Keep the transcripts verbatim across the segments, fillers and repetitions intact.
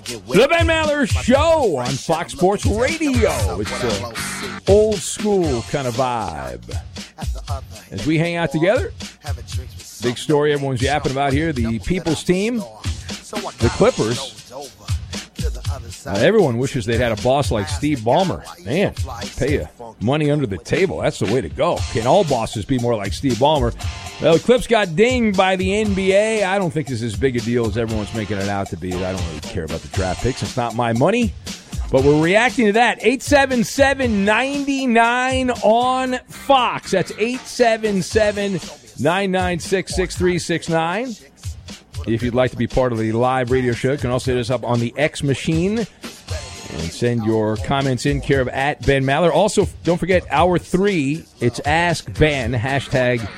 The Ben Maller Show on Fox Sports Radio. It's an old school kind of vibe. As we hang out together, big story everyone's yapping about here, the People's team, the Clippers. Uh, everyone wishes they'd had a boss like Steve Ballmer. Man, pay you money under the table. That's the way to go. Can all bosses be more like Steve Ballmer? Well, the Clips got dinged by the N B A. I don't think this is as big a deal as everyone's making it out to be. I don't really care about the draft picks. It's not my money. But we're reacting to that. eight seven seven, nine nine on Fox. That's eight seven seven, nine nine six, six three six nine. If you'd like to be part of the live radio show, you can also hit us up on the X machine and send your comments in, care of at Ben Maller. Also, don't forget, hour three, it's Ask Ben, hashtag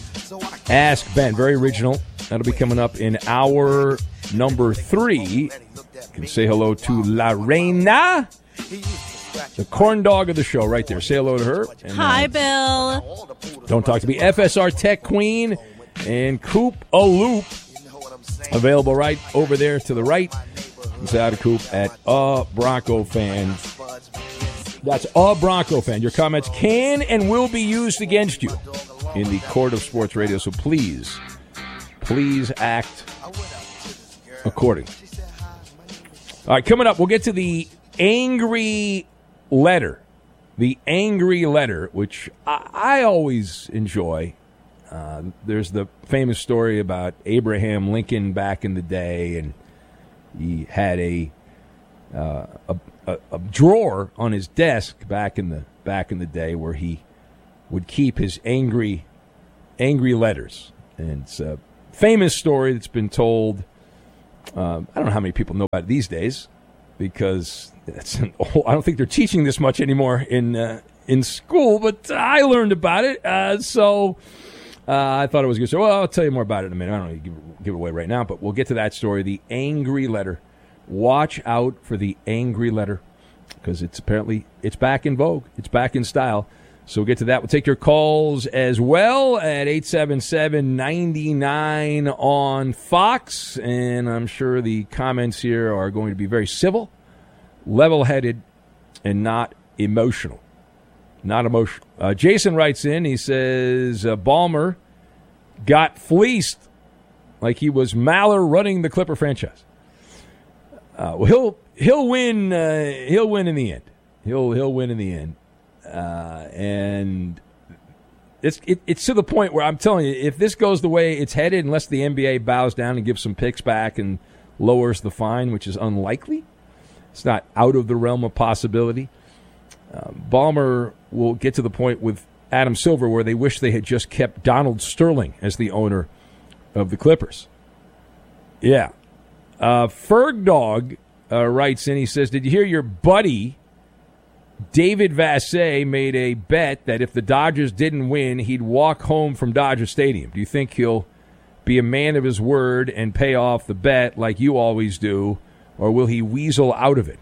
Ask Ben. Very original. That'll be coming up in hour number three. You can say hello to La Reina, the corn dog of the show right there. Say hello to her. And, Hi, uh, Bill. Don't talk to me. F S R Tech Queen and Coop a Loop. Available right over there to the right. It's out of Coop at A Bronco Fan. That's A Bronco Fan. Your comments can and will be used against you in the court of sports radio. So please, please act accordingly. All right, coming up, we'll get to the angry letter. The angry letter, which I, I always enjoy. Uh, there's the famous story about Abraham Lincoln back in the day, and he had a, uh, a, a a drawer on his desk back in the back in the day where he would keep his angry angry letters. And it's a famous story that's been told. Um, I don't know how many people know about it these days, because it's an old, I don't think they're teaching this much anymore in uh, in school. But I learned about it, uh, so. Uh, I thought it was good. So, well, I'll tell you more about it in a minute. I don't know, give, give it away right now, but we'll get to that story. The angry letter. Watch out for the angry letter, because it's apparently it's back in vogue. It's back in style. So we'll get to that. We'll take your calls as well at eight seven seven, nine nine on Fox. And I'm sure the comments here are going to be very civil, level-headed, and not emotional. Not emotional. Uh, Jason writes in. He says, uh, Ballmer got fleeced like he was Maller running the Clipper franchise. Uh, well, he'll he'll win. Uh, he'll win in the end. He'll he'll win in the end. Uh, and it's it, it's to the point where I'm telling you, if this goes the way it's headed, unless the N B A bows down and gives some picks back and lowers the fine, which is unlikely, it's not out of the realm of possibility. Uh, Ballmer will get to the point with Adam Silver where they wish they had just kept Donald Sterling as the owner of the Clippers. Yeah. Uh, Ferg Dog uh, writes in, he says, did you hear your buddy David Vassay made a bet that if the Dodgers didn't win, he'd walk home from Dodger Stadium? Do you think he'll be a man of his word and pay off the bet like you always do, or will he weasel out of it?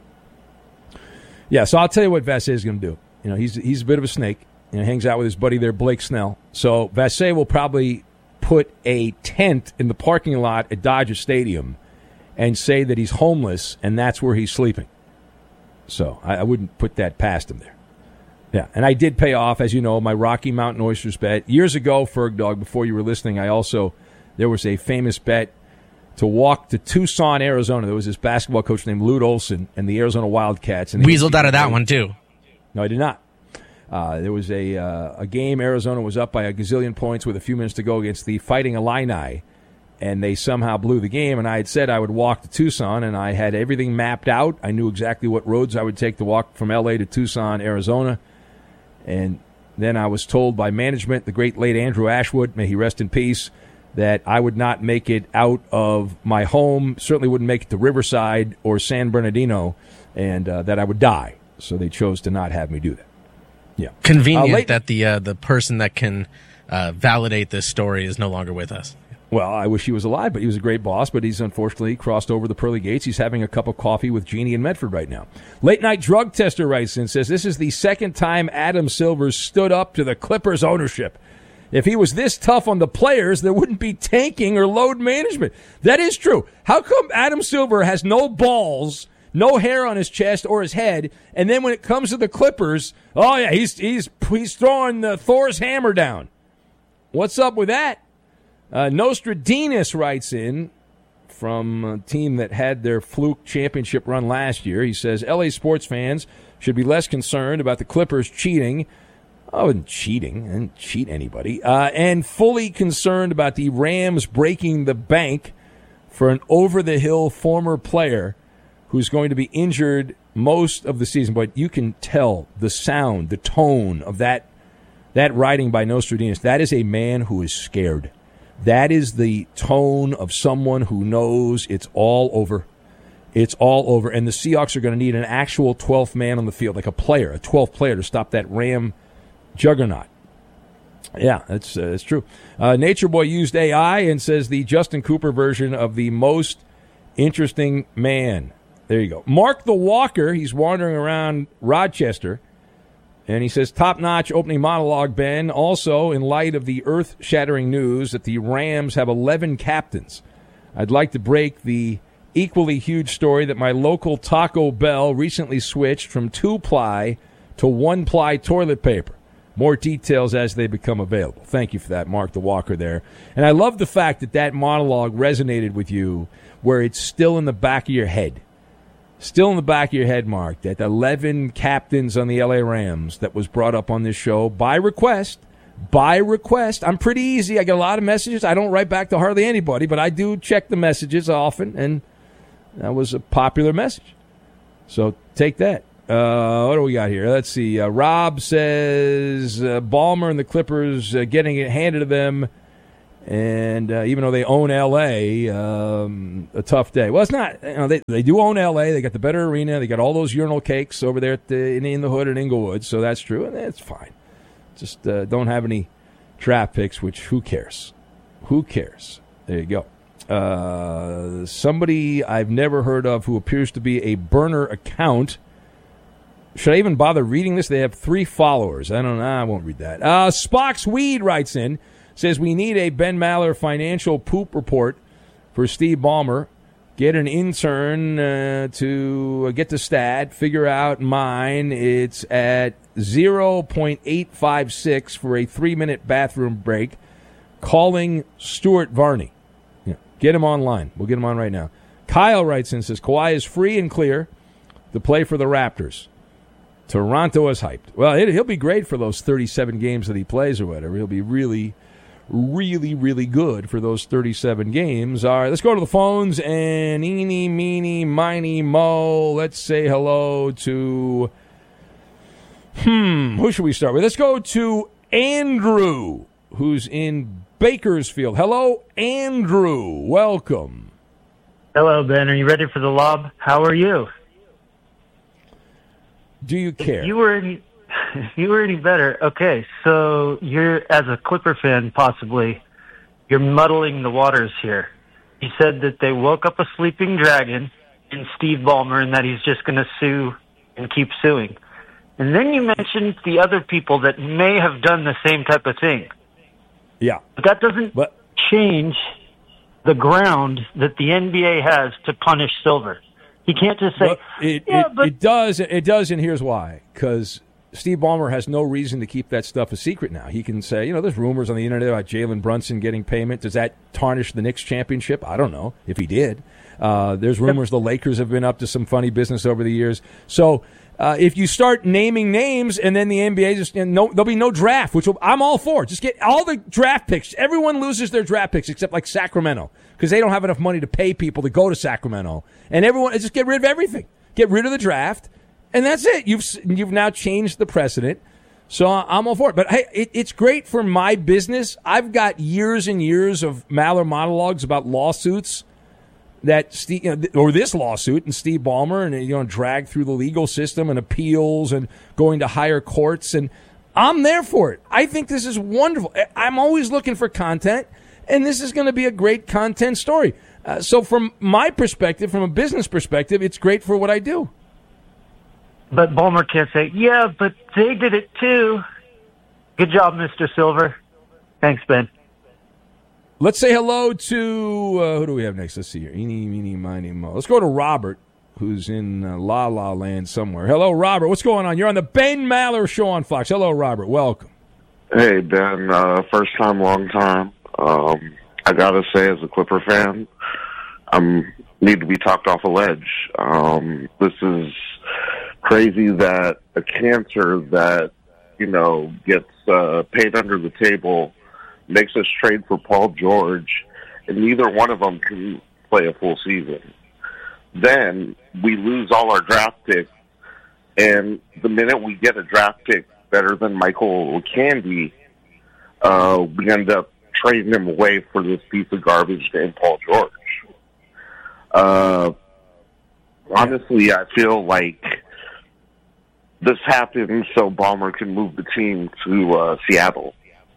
Yeah, so I'll tell you what Vassay is going to do. You know, he's he's a bit of a snake, and you know, hangs out with his buddy there, Blake Snell. So Vassay will probably put a tent in the parking lot at Dodger Stadium and say that he's homeless, and that's where he's sleeping. So I, I wouldn't put that past him there. Yeah, and I did pay off, as you know, my Rocky Mountain Oysters bet. Years ago, Ferg Dog, before you were listening, I also, there was a famous bet to walk to Tucson, Arizona. There was this basketball coach named Lute Olson and the Arizona Wildcats. And Weaseled out of that one, too. No, I did not. Uh, there was a uh, a game. Arizona was up by a gazillion points with a few minutes to go against the Fighting Illini, and they somehow blew the game. And I had said I would walk to Tucson, and I had everything mapped out. I knew exactly what roads I would take to walk from L A to Tucson, Arizona. And then I was told by management, the great late Andrew Ashwood, may he rest in peace, that I would not make it out of my home, certainly wouldn't make it to Riverside or San Bernardino, and uh, that I would die. So they chose to not have me do that. Yeah, Convenient uh, late- that the uh, the person that can uh, validate this story is no longer with us. Well, I wish he was alive, but he was a great boss, but he's unfortunately crossed over the pearly gates. He's having a cup of coffee with Jeannie in Medford right now. Late Night Drug Tester writes in, says, this is the second time Adam Silver stood up to the Clippers ownership. If he was this tough on the players, there wouldn't be tanking or load management. That is true. How come Adam Silver has no balls, no hair on his chest or his head, and then when it comes to the Clippers, oh yeah, he's he's he's throwing the Thor's hammer down. What's up with that? Uh, Nostradamus writes in from a team that had their fluke championship run last year. He says L A sports fans should be less concerned about the Clippers cheating. Oh, and cheating. I didn't cheat anybody. Uh, and fully concerned about the Rams breaking the bank for an over-the-hill former player who's going to be injured most of the season. But you can tell the sound, the tone of that that writing by Nostradamus. That is a man who is scared. That is the tone of someone who knows it's all over. It's all over. And the Seahawks are going to need an actual twelfth man on the field, like a player, a twelfth player to stop that Ram juggernaut. Yeah, that's uh, that's true. Uh, Nature Boy used A I and says the Justin Cooper version of the most interesting man. There you go. Mark the Walker, he's wandering around Rochester, and he says, top-notch opening monologue, Ben. Also, in light of the earth-shattering news that the Rams have eleven captains, I'd like to break the equally huge story that my local Taco Bell recently switched from two-ply to one-ply toilet paper. More details as they become available. Thank you for that, Mark the Walker there. And I love the fact that that monologue resonated with you where it's still in the back of your head. Still in the back of your head, Mark, that eleven captains on the L A Rams that was brought up on this show by request. By request. I'm pretty easy. I get a lot of messages. I don't write back to hardly anybody, but I do check the messages often, and that was a popular message. So take that. Uh, what do we got here? Let's see. Uh, Rob says uh, Ballmer and the Clippers uh, getting it handed to them, and uh, even though they own L A, um, a tough day. Well, it's not. You know, they they do own L A. They got the better arena. They got all those urinal cakes over there at the, in, in the hood at Inglewood, so that's true, and that's fine. Just uh, don't have any draft picks, which who cares? Who cares? There you go. Uh, somebody I've never heard of who appears to be a burner account. Should I even bother reading this? They have three followers. I don't know. I won't read that. Uh, Spock's Weed writes in, says, we need a Ben Maller financial poop report for Steve Ballmer. Get an intern uh, to get the stat. Figure out mine. It's at zero point eight five six for a three-minute bathroom break. Calling Stuart Varney. Yeah, get him online. We'll get him on right now. Kyle writes in, says, Kawhi is free and clear to play for the Raptors. Toronto is hyped. Well, it, he'll be great for those thirty-seven games that he plays or whatever. He'll be really, really, really good for those thirty-seven games. All right, let's go to the phones. And eeny, meeny, miny, mo. Let's say hello to, hmm, who should we start with? Let's go to Andrew, who's in Bakersfield. Hello, Andrew. Welcome. Hello, Ben. Are you ready for the lob? How are you? Do you care? If you were any, if you were any better, okay. So you're, as a Clipper fan, possibly, you're muddling the waters here. You said that they woke up a sleeping dragon in Steve Ballmer, and that he's just going to sue and keep suing. And then you mentioned the other people that may have done the same type of thing. Yeah, but that doesn't but, change the ground that the N B A has to punish Silver. He can't just say, well, it, yeah, it, but... it does, it does, and here's why. Because Steve Ballmer has no reason to keep that stuff a secret now. He can say, you know, there's rumors on the internet about Jalen Brunson getting payment. Does that tarnish the Knicks championship? I don't know if he did. Uh, there's rumors the Lakers have been up to some funny business over the years. So uh, if you start naming names and then the N B A just, you know, no, there'll be no draft, which will, I'm all for. Just get all the draft picks. Everyone loses their draft picks except like Sacramento, because they don't have enough money to pay people to go to Sacramento. And everyone, just get rid of everything. Get rid of the draft, and that's it. You've you've now changed the precedent. So I'm all for it. But hey, it, it's great for my business. I've got years and years of Maller monologues about lawsuits that Steve, you know, or this lawsuit and Steve Ballmer, and you know, drag through the legal system and appeals and going to higher courts, and I'm there for it. I think this is wonderful. I'm always looking for content, and this is going to be a great content story. Uh, so from my perspective, from a business perspective, it's great for what I do. But Ballmer can't say, yeah, but they did it too. Good job, Mister Silver. Thanks, Ben. Let's say hello to, uh, who do we have next? Let's see here. Eeny, meeny, miny, mo. Let's go to Robert, who's in uh, La La Land somewhere. Hello, Robert. What's going on? You're on the Ben Maller Show on Fox. Hello, Robert. Welcome. Hey, Ben. Uh, first time, long time. Um, I got to say, as a Clipper fan, I need to be talked off a ledge. Um, this is crazy that a cancer that, you know, gets uh, paid under the table makes us trade for Paul George, and neither one of them can play a full season. Then we lose all our draft picks, and the minute we get a draft pick better than Michael Candy, uh, we end up trading him away for this piece of garbage named Paul George. Uh, honestly, I feel like this happened so Ballmer can move the team to uh, Seattle.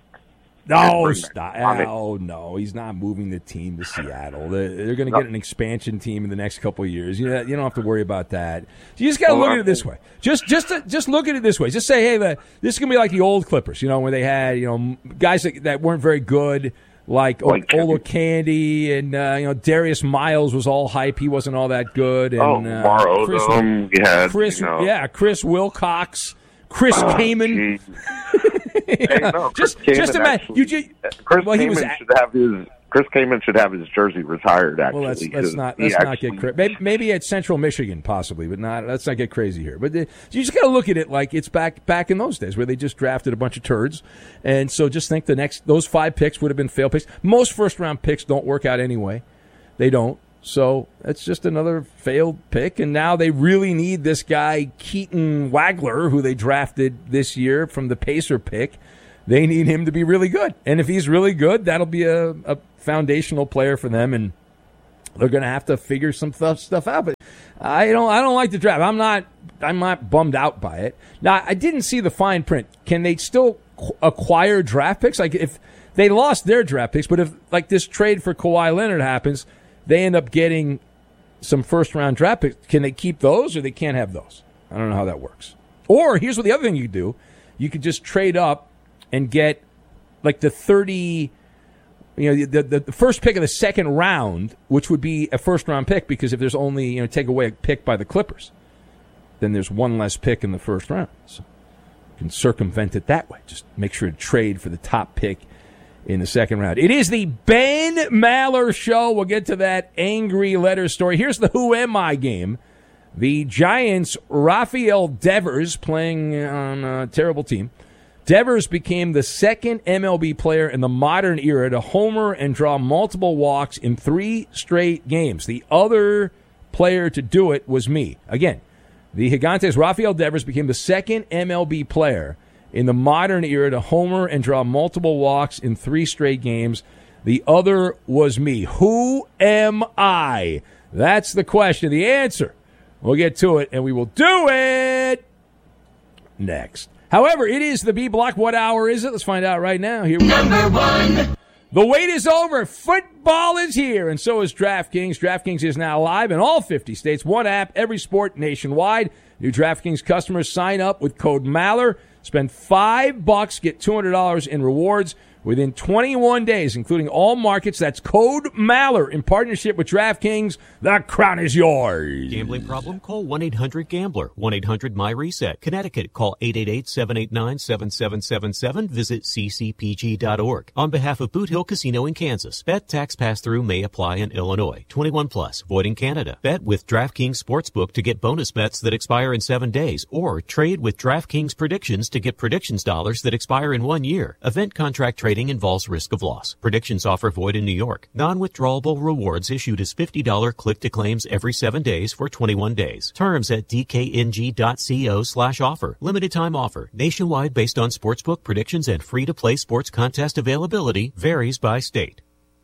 No, stop. Oh, no, he's not moving the team to Seattle. They're, they're going to no. get an expansion team in the next couple of years. You know, you don't have to worry about that. You just got to well, look at it this way. Just, just, to, just look at it this way. Just say, hey, the, this is going to be like the old Clippers. You know, where they had, you know, guys that, that weren't very good, like, like Olo Candy and uh, you know, Darius Miles was all hype. He wasn't all that good. And, oh, uh, Mar Chris, Odom, you had, Chris, you know. yeah, Chris Wilcox, Chris oh, Kaman. yeah. Hey, no, Chris just, Kaman just imagine. actually, You just, Chris well, Kaman was, should have his. Chris Kaman should have his jersey retired. Actually, well, let's, let's not let's not get cra- maybe, maybe at Central Michigan possibly, but not. Let's not get crazy here. But the, you just got to look at it like it's back back in those days where they just drafted a bunch of turds, and so just think the next those five picks would have been failed picks. Most first round picks don't work out anyway; they don't. So it's just another failed pick, and now they really need this guy Keaton Wagler, who they drafted this year from the Pacer pick. They need him to be really good. And if he's really good, that'll be a, a foundational player for them, and they're going to have to figure some th- stuff out. But I don't I don't like the draft. I'm not I'm not bummed out by it. Now, I didn't see the fine print. Can they still acquire draft picks? Like, if they lost their draft picks, but if, like, this trade for Kawhi Leonard happens, they end up getting some first-round draft picks. Can they keep those, or they can't have those? I don't know how that works. Or here's what the other thing you could do. You could just trade up and get like the thirty, you know, the, the the first pick of the second round, which would be a first round pick, because if there's only, you know, take away a pick by the Clippers, then there's one less pick in the first round. So you can circumvent it that way. Just make sure to trade for the top pick in the second round. It is the Ben Maller Show. We'll get to that angry letter story. Here's the Who Am I game. The Giants' Rafael Devers playing on a terrible team. Devers became the second M L B player in the modern era to homer and draw multiple walks in three straight games. The other player to do it was me. Again, the Gigantes' Rafael Devers became the second M L B player in the modern era to homer and draw multiple walks in three straight games. The other was me. Who am I? That's the question. The answer. We'll get to it, and we will do it next. However, it is the B Block. What hour is it? Let's find out right now. Here we go. Number one. The wait is over. Football is here, and so is DraftKings. DraftKings is now live in all fifty states. One app, every sport nationwide. New DraftKings customers sign up with code Maller. Spend five bucks, get two hundred dollars in rewards within twenty-one days, including all markets. That's code Maller in partnership with DraftKings. The crown is yours. Gambling problem? Call one eight hundred gambler. one eight hundred my reset. Connecticut, call eight eight eight, seven eight nine, seven seven seven seven. Visit c c p g dot org. On behalf of Boot Hill Casino in Kansas, bet tax pass-through may apply in Illinois. twenty-one plus, void in Canada. Bet with DraftKings Sportsbook to get bonus bets that expire in seven days, or trade with DraftKings Predictions to get predictions dollars that expire in one year. Event contract trading involves risk of loss. Predictions offer void in New York. Non-withdrawable rewards issued as fifty dollars click-to-claims every seven days for twenty-one days. Terms at d k n g dot co slash offer. Limited time offer. Nationwide based on sportsbook predictions and free-to-play sports contest availability. Varies by state.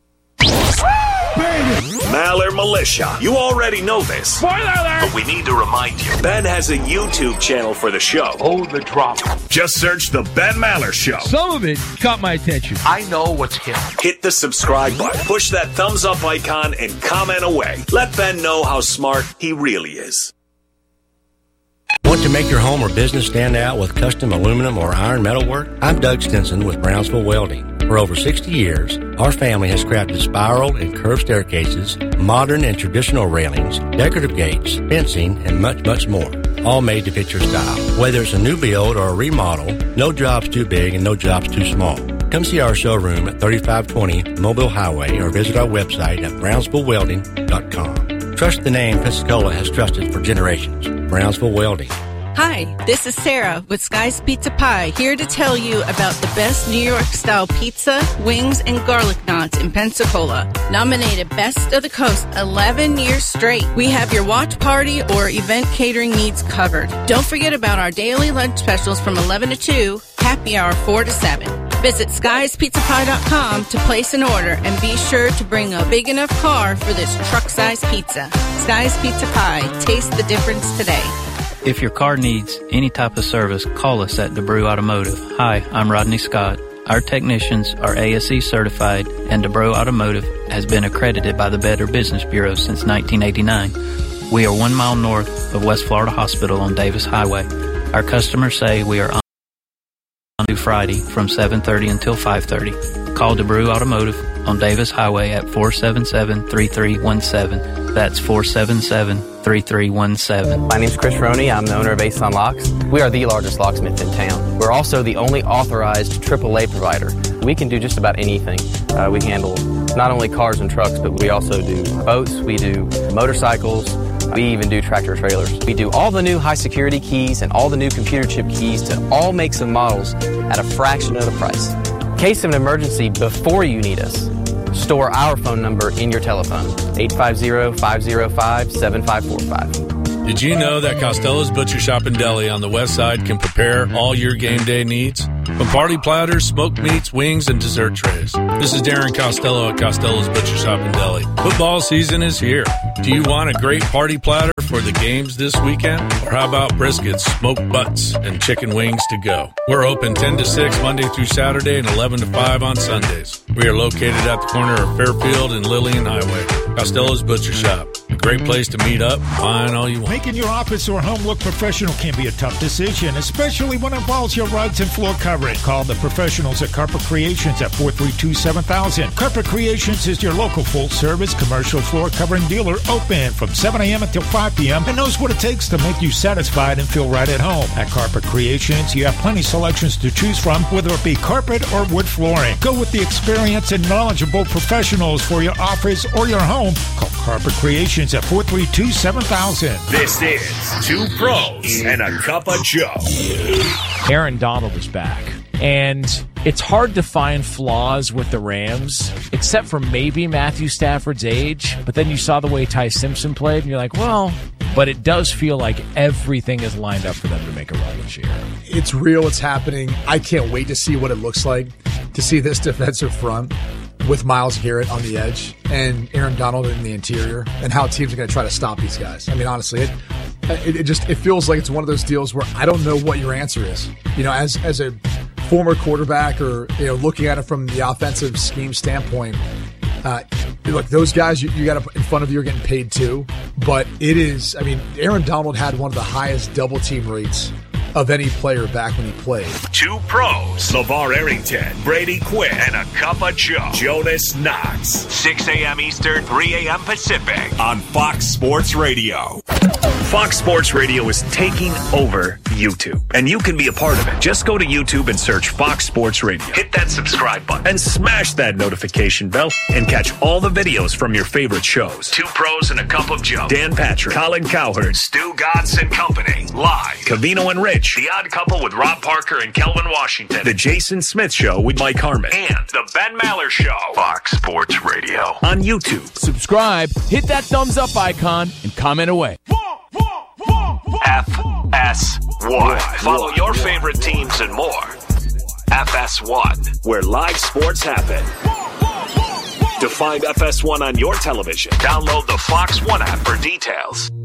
Maller Militia. You already know this. Spoiler alert! But we need to remind you. Ben has a YouTube channel for the show. Oh, the drop. Just search The Ben Maller Show. Some of it caught my attention. I know what's hip. Hit the subscribe button. Push that thumbs up icon and comment away. Let Ben know how smart he really is. Want to make your home or business stand out with custom aluminum or iron metal work? I'm Doug Stinson with Brownsville Welding. For over sixty years, our family has crafted spiral and curved staircases, modern and traditional railings, decorative gates, fencing, and much, much more. All made to fit your style. Whether it's a new build or a remodel, no job's too big and no job's too small. Come see our showroom at thirty-five twenty Mobile Highway or visit our website at brownsville welding dot com. Trust the name Pensacola has trusted for generations. Brownsville Welding. Hi, this is Sarah with Sky's Pizza Pie, here to tell you about the best New York-style pizza, wings, and garlic knots in Pensacola. Nominated Best of the Coast eleven years straight. We have your watch party or event catering needs covered. Don't forget about our daily lunch specials from eleven to two, happy hour four to seven. Visit skies pizza pie dot com to place an order and be sure to bring a big enough car for this truck-sized pizza. Sky's Pizza Pie. Taste the difference today. If your car needs any type of service, call us at DeBrew Automotive. Hi, I'm Rodney Scott. Our technicians are A S E certified, and DeBrew Automotive has been accredited by the Better Business Bureau since nineteen eighty-nine. We are one mile north of West Florida Hospital on Davis Highway. Our customers say we are on Friday from seven thirty until five thirty. Call DeBrew Automotive on Davis Highway at four seven seven, three three one seven. That's four seven seven, three three one seven. My name's Chris Roney. I'm the owner of Ace on Locks. We are the largest locksmith in town. We're also the only authorized triple A provider. We can do just about anything. Uh, we handle not only cars and trucks, but we also do boats, we do motorcycles, we even do tractor trailers. We do all the new high security keys and all the new computer chip keys to all makes and models at a fraction of the price. In case of an emergency before you need us, store our phone number in your telephone, eight five zero, five zero five, seven five four five. Did you know that Costello's Butcher Shop and Deli on the west side can prepare all your game day needs? From party platters, smoked meats, wings, and dessert trays. This is Darren Costello at Costello's Butcher Shop and Deli. Football season is here. Do you want a great party platter for the games this weekend? Or how about briskets, smoked butts, and chicken wings to go? We're open ten to six Monday through Saturday and eleven to five on Sundays. We are located at the corner of Fairfield and Lillian Highway. Costello's Butcher Shop. A great place to meet up, find all you want. Making your office or home look professional can be a tough decision, especially when it involves your rugs and floor covering. Call the professionals at Carpet Creations at four three two, seven thousand. Carpet Creations is your local full-service commercial floor covering dealer, open from seven a.m. until five p.m. and knows what it takes to make you satisfied and feel right at home. At Carpet Creations, you have plenty of selections to choose from, whether it be carpet or wood flooring. Go with the experienced and knowledgeable professionals for your office or your home. Call Carpet Creations at four three two, seven thousand. This is Two Pros and a Cup of Joe. Aaron Donald is back. And it's hard to find flaws with the Rams, except for maybe Matthew Stafford's age. But then you saw the way Ty Simpson played, and you're like, well, but it does feel like everything is lined up for them to make a run this year. It's real. It's happening. I can't wait to see what it looks like, to see this defensive front with Myles Garrett on the edge and Aaron Donald in the interior, and how teams are going to try to stop these guys. I mean, honestly, it, it, it just it feels like it's one of those deals where I don't know what your answer is. You know, as as a former quarterback, or you know, looking at it from the offensive scheme standpoint, uh, look, those guys you, you got in front of you are getting paid too. But it is, I mean, Aaron Donald had one of the highest double team rates of any player back when he played. Two Pros, LeVar Arrington, Brady Quinn, and a Cup of Joe, Jonas Knox. six a.m. Eastern, three a.m. Pacific on Fox Sports Radio. Fox Sports Radio is taking over YouTube, and you can be a part of it. Just go to YouTube and search Fox Sports Radio. Hit that subscribe button and smash that notification bell and catch all the videos from your favorite shows. Two Pros and a Cup of Joe. Dan Patrick, Colin Cowherd, Stu Godson Company, live. Covino and Rich, The Odd Couple with Rob Parker and Kelvin Washington, The Jason Smith Show with Mike Harmon, and The Ben Maller Show. Fox Sports Radio on YouTube. Subscribe, hit that thumbs up icon, and comment away. F S one. Follow your favorite teams and more. F S one, where live sports happen. To find F S one on your television, download the Fox One app for details.